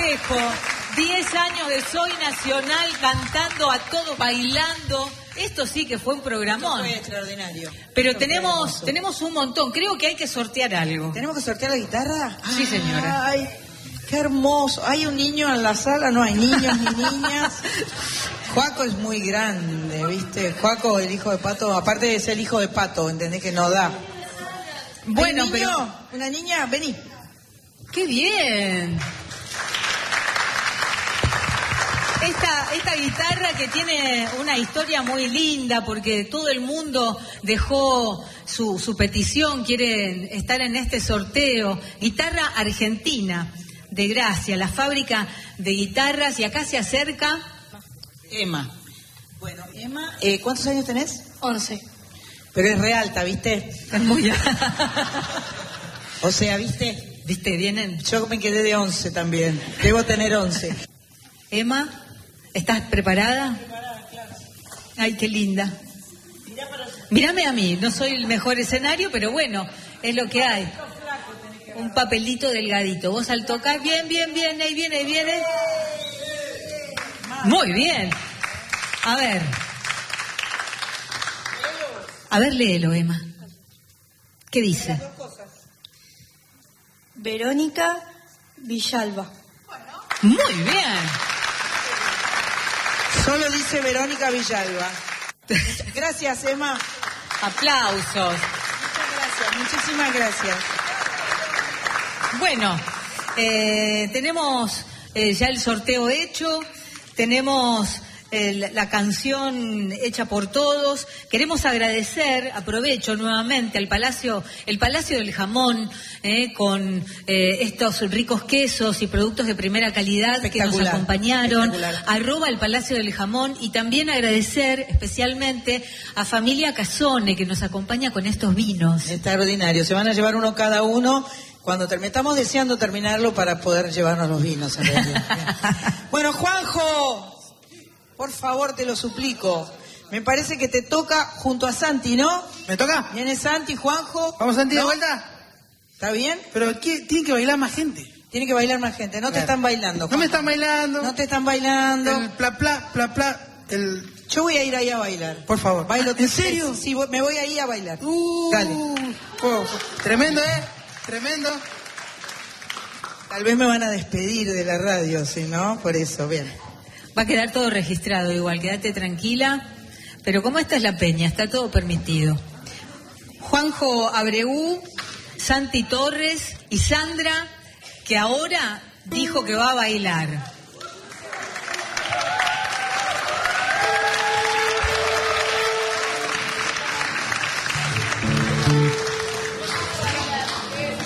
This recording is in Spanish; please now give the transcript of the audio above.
festejo. 10 años de Soy Nacional, cantando a todo, bailando. Esto sí que fue un programón. Fue extraordinario. Pero tenemos un montón. Creo que hay que sortear algo. ¿Tenemos que sortear la guitarra? Sí, señora. Ay, qué hermoso. ¿Hay un niño en la sala? No hay niños ni niñas. Joaco es muy grande, ¿viste? Joaco, el hijo de Pato, aparte de ser el hijo de Pato, ¿entendés que no da? Bueno, ¿Hay niño? Pero... ¿Una niña? Vení. ¡Qué bien! Esta guitarra que tiene una historia muy linda porque todo el mundo dejó su petición, quiere estar en este sorteo. Guitarra argentina de Gracia, la fábrica de guitarras, y acá se acerca Emma. Bueno, Emma, ¿cuántos años tenés? 11. Pero es re alta, ¿viste? Es muy... O sea, ¿viste? ¿Viste? Vienen. Yo me quedé de 11 también. Debo tener 11. Emma, ¿estás preparada? Preparada, claro. Ay, qué linda. Mírame a mí, no soy el mejor escenario, pero bueno, es lo que hay. Un papelito delgadito. Vos al tocar, bien, ahí viene. Muy bien. A ver, léelo, Emma. ¿Qué dice? Verónica Villalba. Muy bien. Solo dice Verónica Villalba. Gracias, Emma. Aplausos. Muchas gracias, muchísimas gracias. Bueno, tenemos ya el sorteo hecho, tenemos la canción hecha por todos. Queremos agradecer, aprovecho nuevamente, al Palacio del Jamón, con estos ricos quesos y productos de primera calidad que nos acompañaron, @el Palacio del Jamón, y también agradecer especialmente a Familia Casone, que nos acompaña con estos vinos. Extraordinario, se van a llevar uno cada uno. Cuando estamos deseando terminarlo para poder llevarnos los vinos, en realidad. Bueno, Juanjo, por favor, te lo suplico. Me parece que te toca junto a Santi, ¿no? ¿Me toca? Viene Santi, Juanjo. ¿Vamos, Santi, ¿no? de vuelta? ¿Está bien? Pero tiene que bailar más gente. Tiene que bailar más gente. No te están bailando, Juanjo. No me están bailando. No te están bailando. El pla, el... Yo voy a ir ahí a bailar. Por favor. Bailo. ¿En serio? Sí, me voy ahí a bailar. Dale. Tremendo, Tremendo. Tal vez me van a despedir de la radio, si no, por eso, bien. Va a quedar todo registrado igual, quédate tranquila. Pero como esta es la peña, está todo permitido. Juanjo Abreu, Santi Torres y Sandra, que ahora dijo que va a bailar.